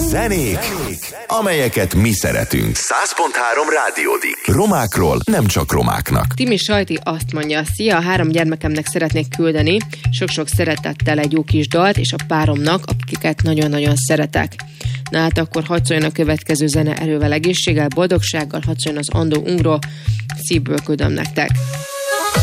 Zenék, amelyeket mi szeretünk. 100.3 Rádiódik. Romákról nem csak romáknak. Timi Sajti azt mondja: szia, 3 gyermekemnek szeretnék küldeni sok-sok szeretettel egy jó kis dalt, és a páromnak, akiket nagyon-nagyon szeretek. Na hát akkor hadd szóljon a következő zene erővel, egészséggel, boldogsággal, hadd szóljon az Andó Ungro, szívből küldöm nektek.